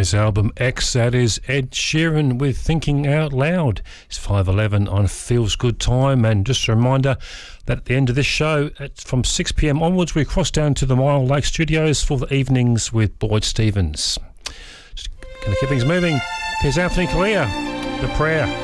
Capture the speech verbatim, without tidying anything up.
his album X. That is Ed Sheeran with Thinking Out Loud. It's five eleven on Feels Good Time. And just a reminder that at the end of this show, at, from six p m onwards, we cross down to the Mile Lake Studios for the evenings with Boyd Stevens. Just going to keep things moving. Here's Anthony Collier, The Prayer.